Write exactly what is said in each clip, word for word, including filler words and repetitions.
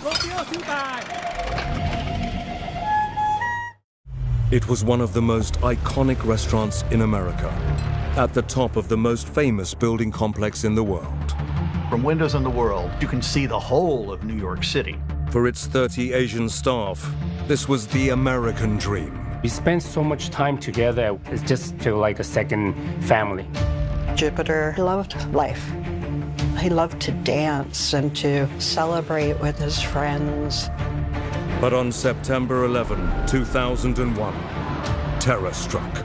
It was one of the most iconic restaurants in America, at the top of the most famous building complex in the world. From windows in the world, you can see the whole of New York City. For its thirty Asian staff, this was the American dream. We spent so much time together, it just felt like a second family. Jupiter loved life. He loved to dance and to celebrate with his friends. But on September eleventh, two thousand one, terror struck.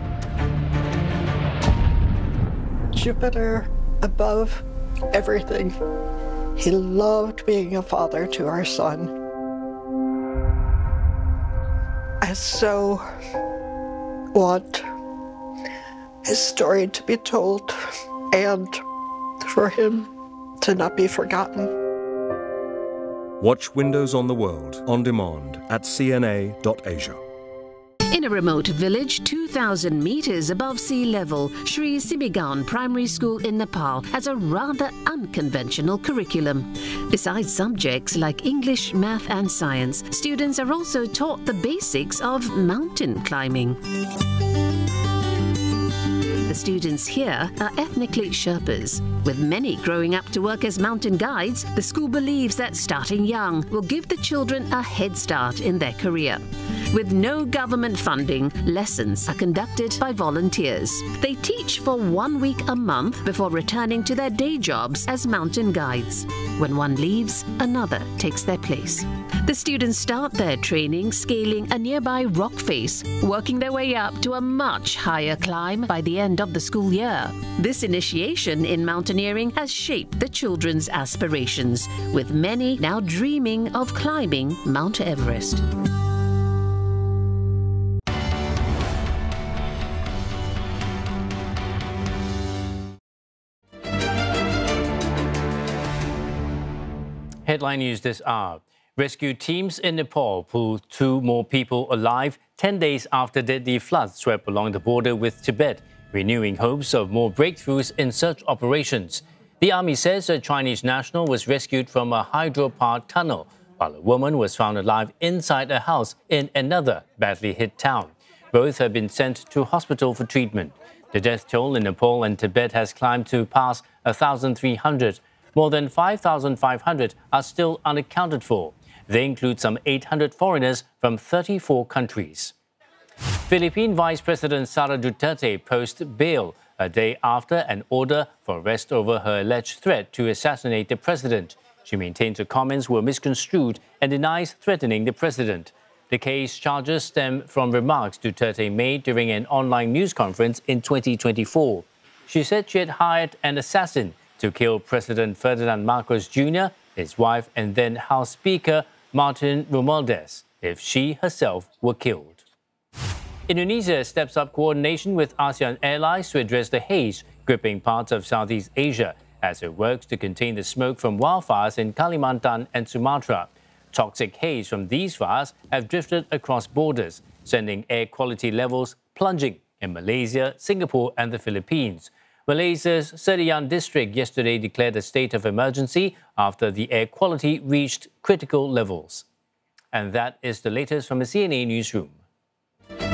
Jupiter above everything. He loved being a father to our son. I so want his story to be told and for him to not be forgotten. Watch Windows on the World on demand at c n a dot asia. In a remote village two thousand meters above sea level, Sri Simigan Primary School in Nepal has a rather unconventional curriculum. Besides subjects like English, math and science, students are also taught the basics of mountain climbing. The students here are ethnically Sherpas. With many growing up to work as mountain guides, the school believes that starting young will give the children a head start in their career. With no government funding, lessons are conducted by volunteers. They teach for one week a month before returning to their day jobs as mountain guides. When one leaves, another takes their place. The students start their training scaling a nearby rock face, working their way up to a much higher climb by the end of the school year. This initiation in mountaineering has shaped the children's aspirations, with many now dreaming of climbing Mount Everest. Headline news this hour. Rescue teams in Nepal pulled two more people alive ten days after deadly floods swept along the border with Tibet, renewing hopes of more breakthroughs in search operations. The army says a Chinese national was rescued from a hydropower tunnel, while a woman was found alive inside a house in another badly hit town. Both have been sent to hospital for treatment. The death toll in Nepal and Tibet has climbed to past one thousand three hundred. More than five thousand five hundred are still unaccounted for. They include some eight hundred foreigners from thirty-four countries. Philippine Vice President Sara Duterte posted bail a day after an order for arrest over her alleged threat to assassinate the president. She maintains her comments were misconstrued and denies threatening the president. The case charges stem from remarks Duterte made during an online news conference in twenty twenty-four. She said she had hired an assassin to kill President Ferdinand Marcos Junior, his wife and then House Speaker Martin Romualdez, if she herself were killed. Indonesia steps up coordination with ASEAN allies to address the haze gripping parts of Southeast Asia as it works to contain the smoke from wildfires in Kalimantan and Sumatra. Toxic haze from these fires have drifted across borders, sending air quality levels plunging in Malaysia, Singapore and the Philippines. Malaysia's Serian district yesterday declared a state of emergency after the air quality reached critical levels. And that is the latest from the C N A newsroom.